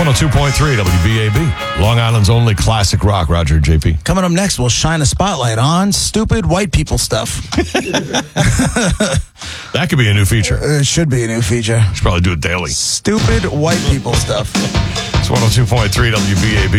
102.3 WBAB. Long Island's only classic rock. Roger, JP. Coming up next, we'll shine a spotlight on stupid white people stuff. That could be a new feature. It should be a new feature. Should probably do it daily. Stupid white people stuff. It's 102.3 WBAB.